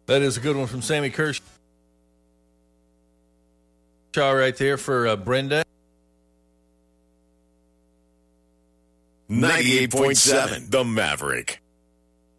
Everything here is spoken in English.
That is a good one from Sammy Kershaw right there for Brenda. 98.7 The Maverick.